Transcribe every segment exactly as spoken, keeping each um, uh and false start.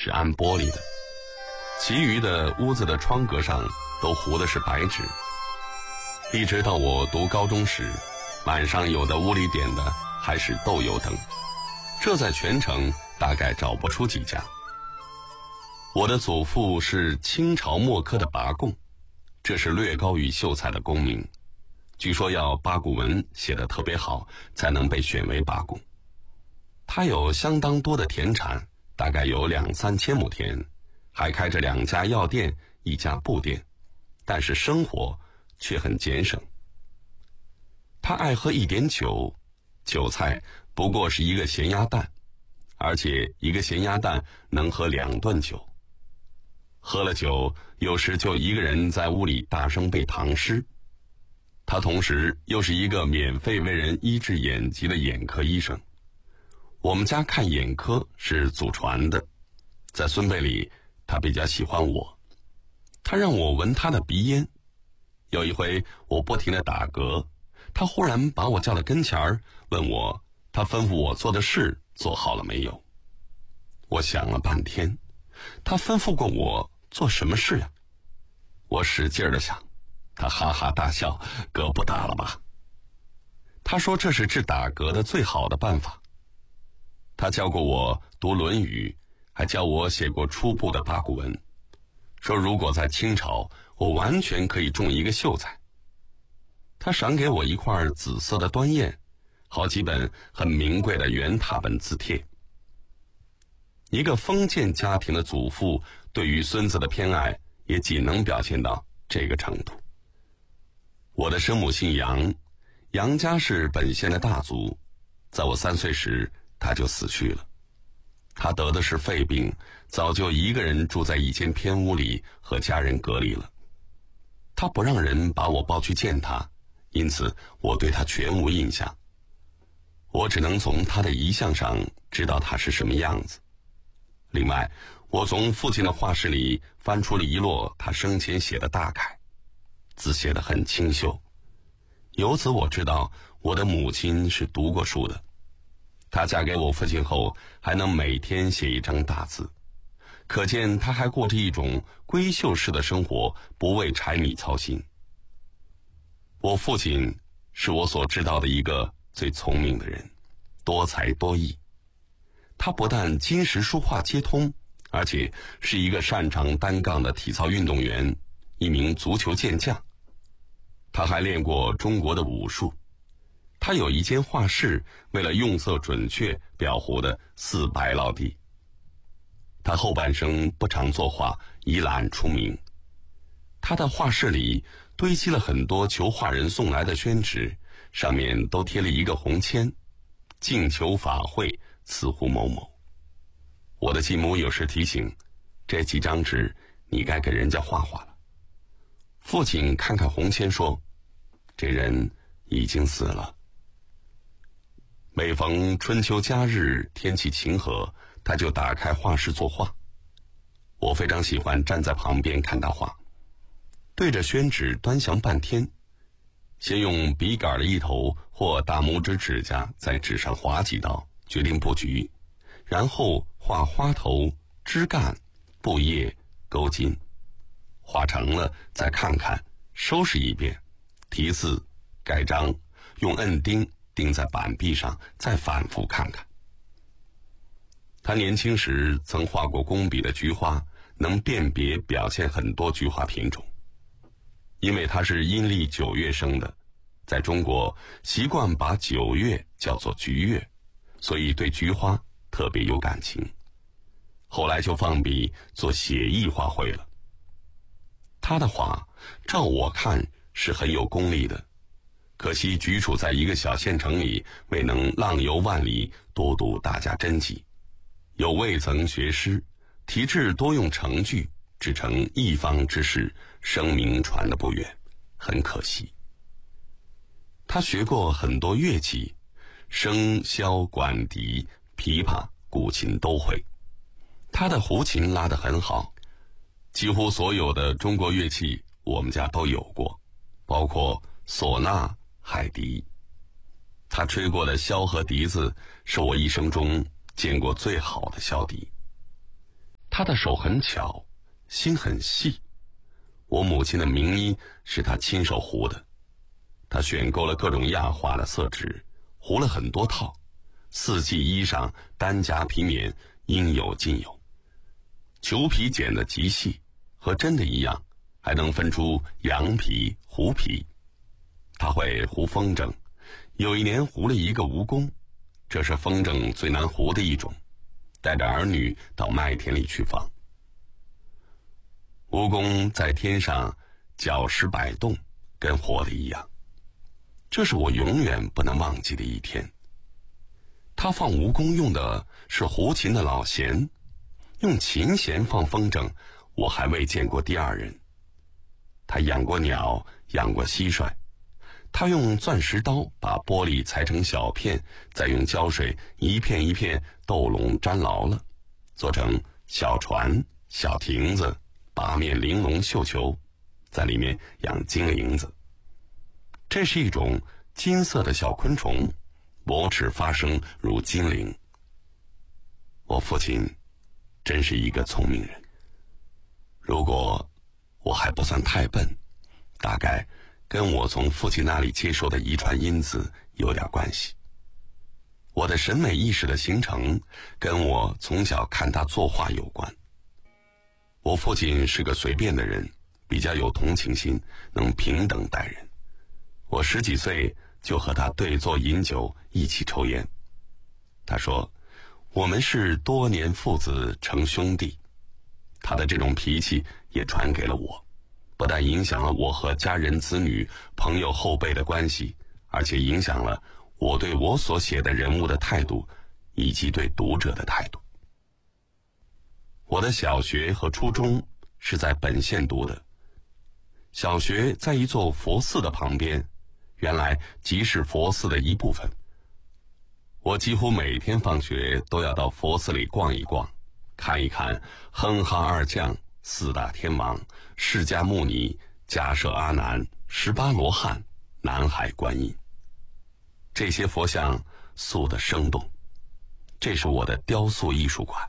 是安玻璃的，其余的屋子的窗格上都糊的是白纸。一直到我读高中时，晚上有的屋里点的还是豆油灯，这在全城大概找不出几家。我的祖父是清朝末科的拔贡，这是略高于秀才的功名，据说要八股文写得特别好才能被选为拔贡。他有相当多的田产，大概有两三千亩田，还开着两家药店，一家布店，但是生活却很俭省。他爱喝一点酒，酒菜不过是一个咸鸭蛋，而且一个咸鸭蛋能喝两顿酒。喝了酒，有时就一个人在屋里大声背唐诗。他同时又是一个免费为人医治眼疾的眼科医生。我们家看眼科是祖传的，在孙辈里，他比较喜欢我。他让我闻他的鼻烟。有一回我不停地打嗝，他忽然把我叫到跟前儿，问我他吩咐我做的事做好了没有。我想了半天，他吩咐过我做什么事呀？我使劲地想，他哈哈大笑，嗝不打了吧？他说这是治打嗝的最好的办法。他教过我读《论语》，还教我写过初步的八股文，说如果在清朝，我完全可以中一个秀才。他赏给我一块紫色的端砚，好几本很名贵的原拓本字帖。一个封建家庭的祖父对于孙子的偏爱，也仅能表现到这个程度。我的生母姓杨，杨家是本县的大族，在我三岁时他就死去了。他得的是肺病，早就一个人住在一间偏屋里，和家人隔离了。他不让人把我抱去见他，因此我对他全无印象。我只能从他的遗像上知道他是什么样子。另外，我从父亲的画室里翻出了一摞他生前写的大楷，字写得很清秀。由此我知道我的母亲是读过书的。她嫁给我父亲后，还能每天写一张大字，可见她还过着一种闺秀式的生活，不为柴米操心。我父亲是我所知道的一个最聪明的人，多才多艺。他不但金石书画皆通，而且是一个擅长单杠的体操运动员，一名足球健将。他还练过中国的武术。他有一间画室，为了用色准确，裱糊的四白落地。他后半生不常作画，以懒出名。他的画室里堆积了很多求画人送来的宣纸，上面都贴了一个红签，敬求法会，赐户某某。我的继母有时提醒，这几张纸你该给人家画画了。父亲看看红签说，这人已经死了。每逢春秋佳日，天气晴和，他就打开画室作画。我非常喜欢站在旁边看他画，对着宣纸端详半天，先用笔杆的一头或大拇指指甲在纸上划几道，决定布局，然后画花头、枝干、布叶、钩茎，画成了再看看，收拾一遍，题字、盖章，用摁钉钉在板壁上，再反复看看。他年轻时曾画过工笔的菊花，能辨别表现很多菊花品种。因为他是阴历九月生的，在中国习惯把九月叫做菊月，所以对菊花特别有感情。后来就放笔做写意画会了。他的画照我看是很有功力的，可惜居处在一个小县城里，未能浪游万里，多读大家真迹，又未曾学诗，题制多用成句，只成一方之事，声名传得不远，很可惜。他学过很多乐器，笙、箫、管笛、琵琶、古琴都会。他的胡琴拉得很好，几乎所有的中国乐器我们家都有过，包括唢呐、海笛。他吹过的箫和笛子是我一生中见过最好的箫笛。 他的手很巧，心很细。我母亲的名衣是他亲手糊的，他选购了各种亚化的色纸，糊了很多套，四季衣裳、单夹皮棉应有尽有。裘皮剪得极细，和真的一样，还能分出羊皮、狐皮。他会糊风筝，有一年糊了一个蜈蚣，这是风筝最难糊的一种，带着儿女到麦田里去放。蜈蚣在天上脚石摆动，跟活的一样，这是我永远不能忘记的一天。他放蜈蚣用的是胡琴的老弦，用琴弦放风筝，我还未见过第二人。他养过鸟，养过蟋蟀，他用钻石刀把玻璃裁成小片，再用胶水一片一片斗拢粘牢了，做成小船、小亭子、八面玲珑绣球，在里面养金铃子。这是一种金色的小昆虫，薄齿发声如金铃。我父亲真是一个聪明人。如果我还不算太笨，大概跟我从父亲那里接受的遗传因子有点关系。我的审美意识的形成跟我从小看他作画有关。我父亲是个随便的人，比较有同情心，能平等待人。我十几岁就和他对坐饮酒，一起抽烟。他说，我们是多年父子成兄弟。他的这种脾气也传给了我，不但影响了我和家人、子女、朋友、后辈的关系，而且影响了我对我所写的人物的态度，以及对读者的态度。我的小学和初中是在本县读的，小学在一座佛寺的旁边，原来即是佛寺的一部分。我几乎每天放学都要到佛寺里逛一逛，看一看哼哈二将、四大天王、释迦牟尼、迦摄阿难、十八罗汉、南海观音。这些佛像塑得生动，这是我的雕塑艺术馆。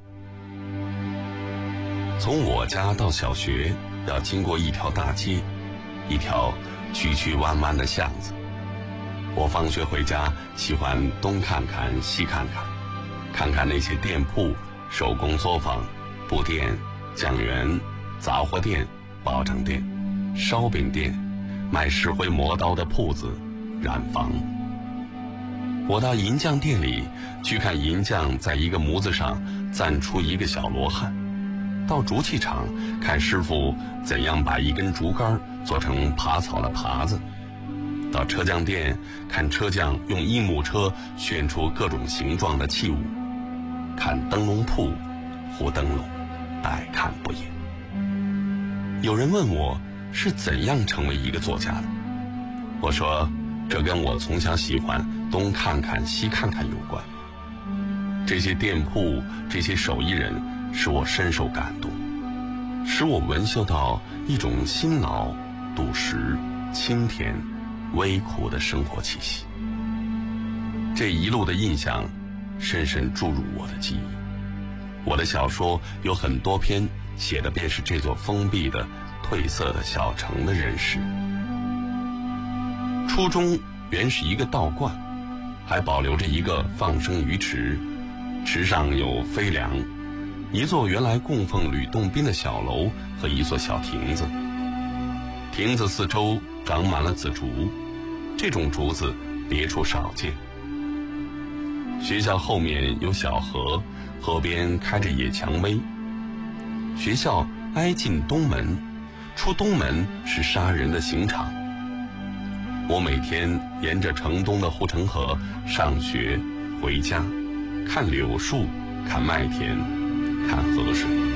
从我家到小学要经过一条大街，一条曲曲弯弯的巷子。我放学回家喜欢东看看西看看，看看那些店铺、手工作坊、布店、酱园、杂货店、包trang店、烧饼店、卖石灰磨刀的铺子、染坊。我到银匠店里去看银匠在一个模子上钻出一个小罗汉，到竹器厂看师傅怎样把一根竹竿做成爬草的耙子，到车匠店看车匠用硬木车旋出各种形状的器物，看灯笼铺、糊灯笼，百看不厌。有人问我是怎样成为一个作家的，我说这跟我从小喜欢东看看西看看有关。这些店铺、这些手艺人使我深受感动，使我闻嗅到一种辛劳、笃实、清甜、微苦的生活气息。这一路的印象深深注入我的记忆。我的小说有很多篇写的便是这座封闭的、褪色的小城的人世。初中原是一个道观，还保留着一个放生鱼池，池上有飞梁，一座原来供奉吕洞宾的小楼和一座小亭子。亭子四周长满了紫竹，这种竹子别处少见。学校后面有小河，河边开着野蔷薇。学校挨近东门，出东门是杀人的刑场。我每天沿着城东的护城河上学回家，看柳树，看麦田，看河水。